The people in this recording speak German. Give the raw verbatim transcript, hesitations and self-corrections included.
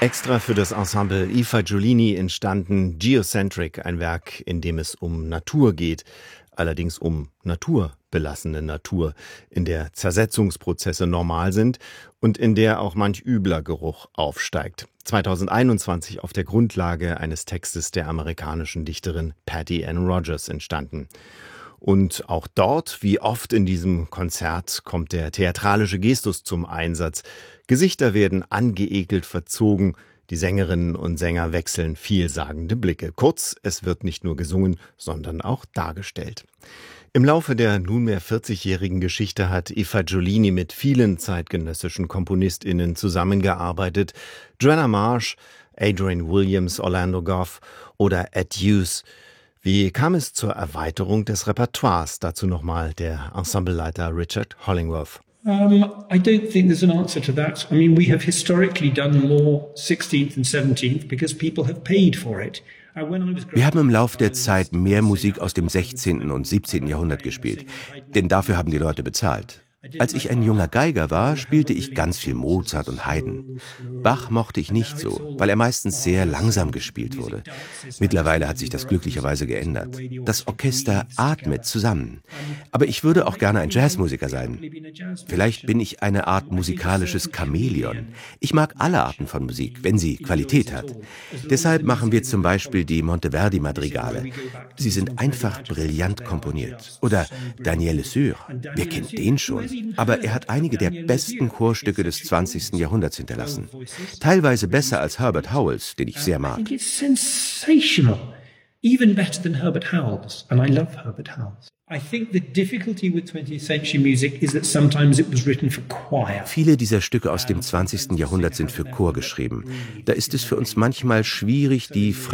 Extra für das Ensemble I Fagiolini entstanden Geocentric, ein Werk, in dem es um Natur geht, allerdings um naturbelassene Natur, in der Zersetzungsprozesse normal sind und in der auch manch übler Geruch aufsteigt. zweitausendeinundzwanzig auf der Grundlage eines Textes der amerikanischen Dichterin Patty Ann Rogers entstanden. Und auch dort, wie oft in diesem Konzert, kommt der theatralische Gestus zum Einsatz. Gesichter werden angeekelt verzogen, die Sängerinnen und Sänger wechseln vielsagende Blicke. Kurz, es wird nicht nur gesungen, sondern auch dargestellt. Im Laufe der nunmehr vierzigjährigen Geschichte hat I Fagiolini mit vielen zeitgenössischen KomponistInnen zusammengearbeitet. Joanna Marsh, Adrian Williams, Orlando Goff oder Ed Hughes. Wie kam es zur Erweiterung des Repertoires? Dazu nochmal der Ensembleleiter Richard Hollingworth. Um, I don't think there's an answer to that. I mean, we have historically done more sixteenth and seventeenth because people have paid for it. Wir haben im Lauf der Zeit mehr Musik aus dem sechzehnten und siebzehnten Jahrhundert gespielt, denn dafür haben die Leute bezahlt. Als ich ein junger Geiger war, spielte ich ganz viel Mozart und Haydn. Bach mochte ich nicht so, weil er meistens sehr langsam gespielt wurde. Mittlerweile hat sich das glücklicherweise geändert. Das Orchester atmet zusammen. Aber ich würde auch gerne ein Jazzmusiker sein. Vielleicht bin ich eine Art musikalisches Chamäleon. Ich mag alle Arten von Musik, wenn sie Qualität hat. Deshalb machen wir zum Beispiel die Monteverdi-Madrigale. Sie sind einfach brillant komponiert. Oder Daniel Le Sure. Wer kennt den schon? Aber er hat einige der besten Chorstücke des zwanzigsten Jahrhunderts hinterlassen. Teilweise besser als Herbert Howells, den ich sehr mag. I think it's sensational. Even better than Herbert Howells. And I love Herbert Howells. I think the difficulty with twentieth century music is that sometimes it was written for choir. Viele dieser Stücke aus dem zwanzigsten Jahrhundert sind für Chor geschrieben. Da ist es für uns manchmal schwierig, die